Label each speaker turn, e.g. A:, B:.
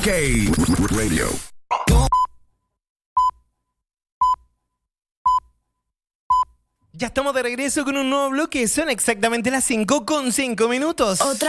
A: UK Radio.
B: Ya estamos de regreso con un nuevo bloque. Son exactamente las 5:05.